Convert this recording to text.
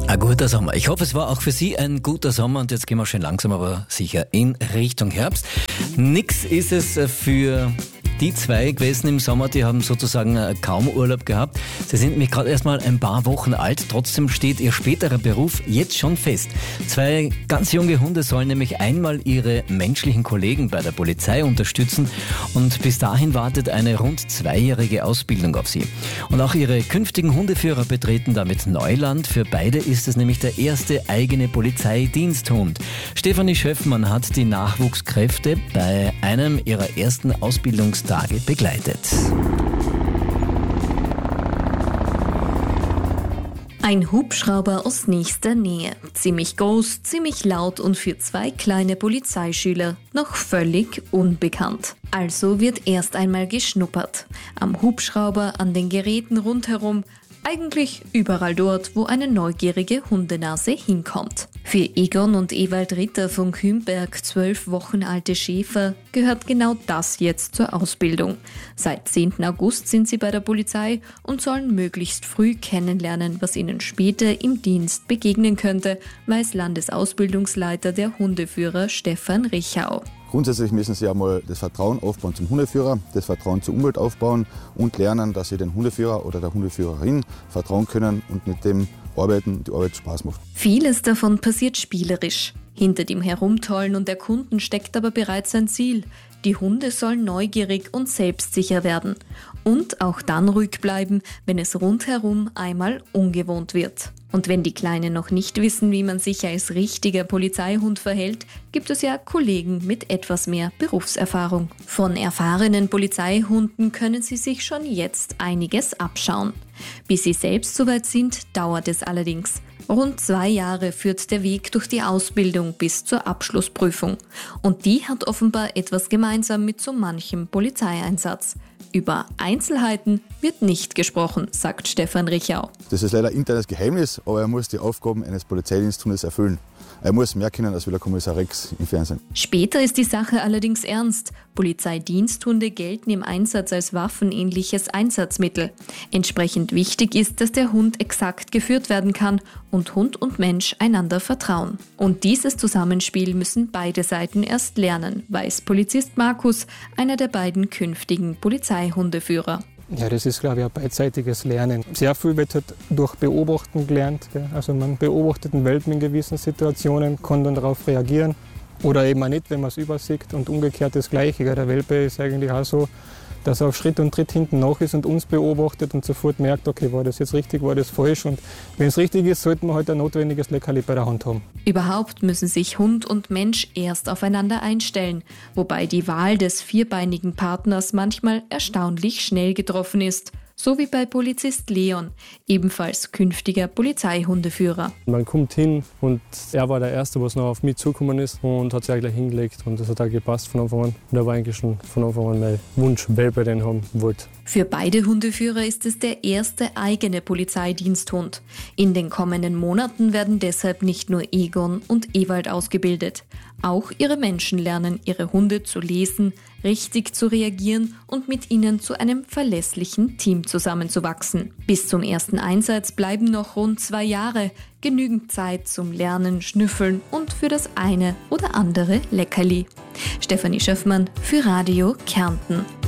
Ein guter Sommer. Ich hoffe, es war auch für Sie ein guter Sommer und jetzt gehen wir schön langsam, aber sicher in Richtung Herbst. Nix ist es für die zwei gewesen im Sommer, die haben sozusagen kaum Urlaub gehabt. Sie sind nämlich gerade erst mal ein paar Wochen alt, trotzdem steht ihr späterer Beruf jetzt schon fest. Zwei ganz junge Hunde sollen nämlich einmal ihre menschlichen Kollegen bei der Polizei unterstützen und bis dahin wartet eine rund 2-jährige Ausbildung auf sie. Und auch ihre künftigen Hundeführer betreten damit Neuland. Für beide ist es nämlich der erste eigene Polizeidiensthund. Stefanie Schöffmann hat die Nachwuchskräfte bei einem ihrer ersten Ausbildungstage begleitet. Ein Hubschrauber aus nächster Nähe. Ziemlich groß, ziemlich laut und für 2 kleine Polizeischüler noch völlig unbekannt. Also wird erst einmal geschnuppert. Am Hubschrauber, an den Geräten rundherum, eigentlich überall dort, wo eine neugierige Hundenase hinkommt. Für Egon und Ewald Ritter von Kümberg, 12 Wochen alte Schäfer, gehört genau das jetzt zur Ausbildung. Seit 10. August sind sie bei der Polizei und sollen möglichst früh kennenlernen, was ihnen später im Dienst begegnen könnte, weiß Landesausbildungsleiter der Hundeführer Stefan Richau. Grundsätzlich müssen Sie einmal das Vertrauen aufbauen zum Hundeführer, das Vertrauen zur Umwelt aufbauen und lernen, dass Sie den Hundeführer oder der Hundeführerin vertrauen können und mit dem arbeiten, die Arbeit Spaß macht. Vieles davon passiert spielerisch. Hinter dem Herumtollen und Erkunden steckt aber bereits ein Ziel. Die Hunde sollen neugierig und selbstsicher werden. Und auch dann ruhig bleiben, wenn es rundherum einmal ungewohnt wird. Und wenn die Kleinen noch nicht wissen, wie man sich als richtiger Polizeihund verhält, gibt es ja Kollegen mit etwas mehr Berufserfahrung. Von erfahrenen Polizeihunden können sie sich schon jetzt einiges abschauen. Bis sie selbst soweit sind, dauert es allerdings. Rund 2 Jahre führt der Weg durch die Ausbildung bis zur Abschlussprüfung. Und die hat offenbar etwas gemeinsam mit so manchem Polizeieinsatz. Über Einzelheiten wird nicht gesprochen, sagt Stefan Richau. Das ist leider ein internes Geheimnis, aber er muss die Aufgaben eines Polizeidiensthundes erfüllen. Er muss mehr können als der Kommissar Rex im Fernsehen. Später ist die Sache allerdings ernst. Polizeidiensthunde gelten im Einsatz als waffenähnliches Einsatzmittel. Entsprechend wichtig ist, dass der Hund exakt geführt werden kann und Hund und Mensch einander vertrauen. Und dieses Zusammenspiel müssen beide Seiten erst lernen, weiß Polizist Markus, einer der beiden künftigen Polizeihundeführer. Ja, das ist, glaube ich, ein beidseitiges Lernen. Sehr viel wird halt durch Beobachten gelernt. Gell? Also man beobachtet einen Welpen in gewissen Situationen, kann dann darauf reagieren. Oder eben auch nicht, wenn man es übersieht. Und umgekehrt das Gleiche. Gell? Der Welpe ist eigentlich auch so, dass er auf Schritt und Tritt hinten nach ist und uns beobachtet und sofort merkt, okay, war das jetzt richtig, war das falsch. Und wenn es richtig ist, sollte man halt ein notwendiges Leckerli bei der Hand haben. Überhaupt müssen sich Hund und Mensch erst aufeinander einstellen, wobei die Wahl des vierbeinigen Partners manchmal erstaunlich schnell getroffen ist. So wie bei Polizist Leon, ebenfalls künftiger Polizeihundeführer. Man kommt hin und er war der Erste, was noch auf mich zugekommen ist und hat sich auch gleich hingelegt und das hat auch gepasst von Anfang an. Und da war eigentlich schon von Anfang an mein Wunsch, Welpe den haben wollte. Für beide Hundeführer ist es der erste eigene Polizeidiensthund. In den kommenden Monaten werden deshalb nicht nur Egon und Ewald ausgebildet. Auch ihre Menschen lernen, ihre Hunde zu lesen, richtig zu reagieren und mit ihnen zu einem verlässlichen Team zusammenzuwachsen. Bis zum ersten Einsatz bleiben noch rund 2 Jahre. Genügend Zeit zum Lernen, Schnüffeln und für das eine oder andere Leckerli. Stefanie Schöffmann für Radio Kärnten.